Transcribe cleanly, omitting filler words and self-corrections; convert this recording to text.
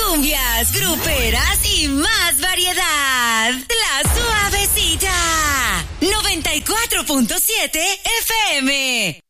cumbias, gruperas y más variedad. La Suavecita. 94.7 FM.